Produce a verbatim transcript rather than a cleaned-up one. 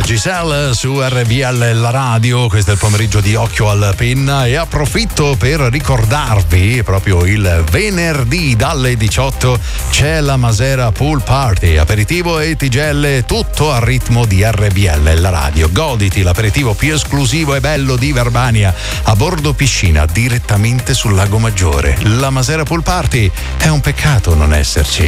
Giselle su R V L la radio. Questo è il pomeriggio di Occhio al Penna e approfitto per ricordarvi proprio il venerdì dalle diciotto c'è la Masera Pool Party, aperitivo e tigelle, tutto al ritmo di R V L la radio. Goditi l'aperitivo più esclusivo e bello di Verbania a bordo piscina direttamente sul Lago Maggiore. La Masera Pool Party, è un peccato non esserci.